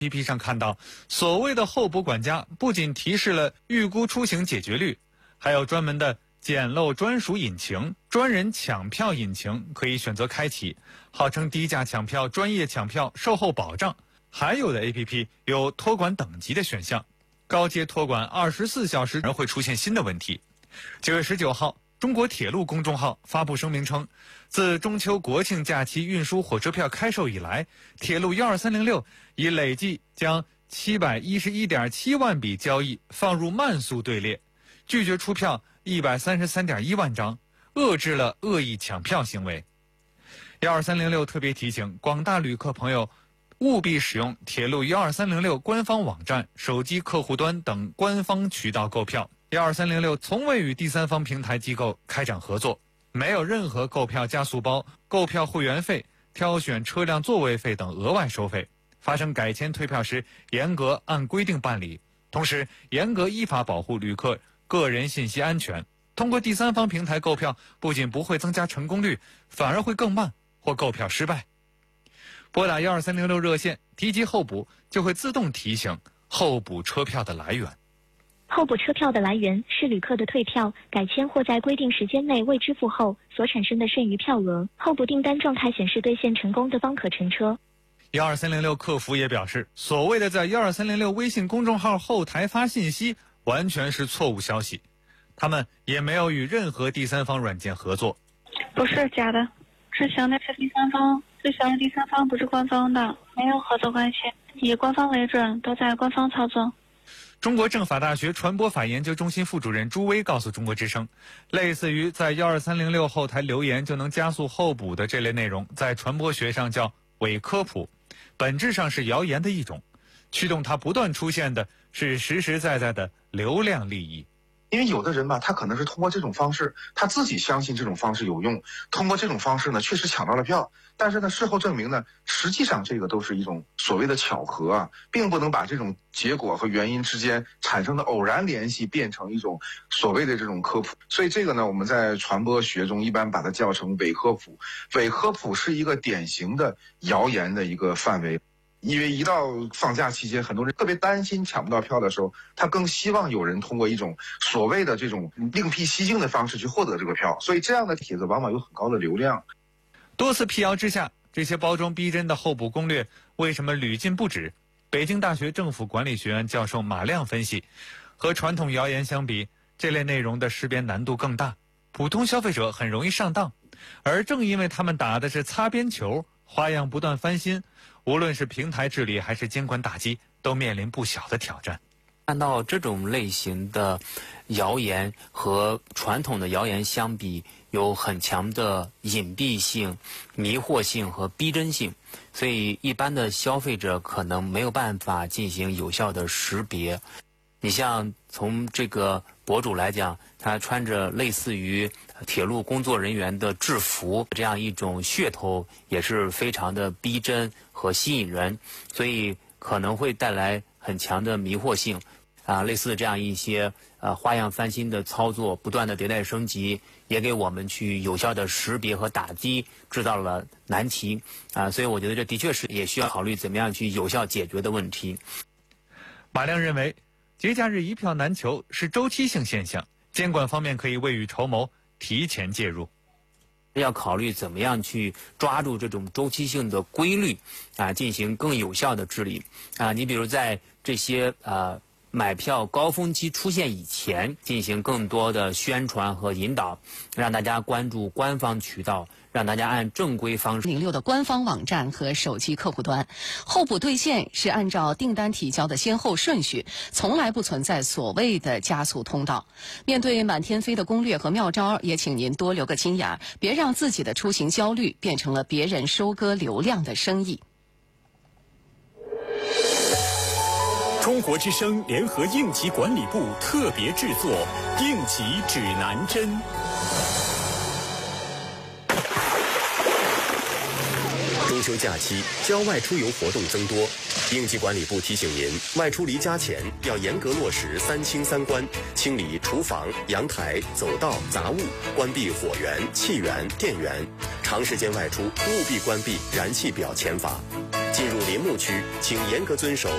APP 上看到，所谓的候补管家不仅提示了预估出行解决率，还有专门的捡漏专属引擎、专人抢票引擎可以选择开启，号称低价抢票、专业抢票、售后保障。还有的 APP 有托管等级的选项，高阶托管24小时会出现新的问题。9月19号，中国铁路公众号发布声明称，自中秋国庆假期运输火车票开售以来，铁路12306已累计将711.7万笔交易放入慢速队列，拒绝出票133.1万张，遏制了恶意抢票行为。12306特别提醒广大旅客朋友，务必使用铁路12306官方网站、手机客户端等官方渠道购票。12306从未与第三方平台机构开展合作，没有任何购票加速包、购票会员费、挑选车辆座位费等额外收费。发生改签退票时，严格按规定办理，同时严格依法保护旅客个人信息安全。通过第三方平台购票，不仅不会增加成功率，反而会更慢或购票失败。拨打12306热线，提及候补，就会自动提醒候补车票的来源。 候补车票的来源是旅客的退票、改签或在规定时间内未支付后所产生的剩余票额。候补订单状态显示兑现成功的方可乘车。 12306客服也表示，所谓的在12306微信公众号后台发信息，完全是错误消息。他们也没有与任何第三方软件合作。 不是假的，之前那是第三方，最小的第三方不是官方的，没有合作关系，以官方为准，都在官方操作。 中国政法大学传播法研究中心副主任朱威告诉中国之声，类似于在12306后台留言就能加速候补的这类内容，在传播学上叫伪科普，本质上是谣言的一种，驱动它不断出现的是实实在在的流量利益。 因为有的人吧，他可能是通过这种方式，他自己相信这种方式有用，通过这种方式呢，确实抢到了票。但是呢，事后证明呢，实际上这个都是一种所谓的巧合啊，并不能把这种结果和原因之间产生的偶然联系变成一种所谓的这种科普。所以这个呢，我们在传播学中一般把它叫成伪科普。伪科普是一个典型的谣言的一个范围。因为一到放假期间，很多人特别担心抢不到票的时候，他更希望有人通过一种所谓的这种另辟蹊径的方式去获得这个票，所以这样的帖子往往有很高的流量。 多次辟谣之下，这些包装逼真的候补攻略为什么屡禁不止？北京大学政府管理学院教授马亮分析，和传统谣言相比，这类内容的识别难度更大，普通消费者很容易上当，而正因为他们打的是擦边球，花样不断翻新，无论是平台治理还是监管打击，都面临不小的挑战。 看到这种类型的谣言和传统的谣言相比，有很强的隐蔽性、迷惑性和逼真性，所以一般的消费者可能没有办法进行有效的识别。你像从这个博主来讲，他穿着类似于铁路工作人员的制服，这样一种噱头也是非常的逼真和吸引人，所以可能会带来很强的迷惑性。类似这样一些花样翻新的操作，不断的迭代升级，也给我们去有效的识别和打击制造了难题。所以我觉得这的确是也需要考虑怎么样去有效解决的问题。 马亮认为，节假日一票难求是周期性现象，监管方面可以未雨绸缪，提前介入。 要考虑怎么样去抓住这种周期性的规律，进行更有效的治理。你比如在这些买票高峰期出现以前，进行更多的宣传和引导，让大家关注官方渠道，让大家按正规方式。 06的官方网站和手机客户端，候补兑现是按照订单提交的先后顺序，从来不存在所谓的加速通道。面对满天飞的攻略和妙招，也请您多留个心眼，别让自己的出行焦虑变成了别人收割流量的生意。 中国之声联合应急管理部特别制作《应急指南针》。 中秋假期，郊外出游活动增多，应急管理部提醒您，外出离家前要严格落实3清3关，清理厨房、阳台、走道、杂物，关闭火源、气源、电源。长时间外出，务必关闭燃气表前阀。 进入林木区，请严格遵守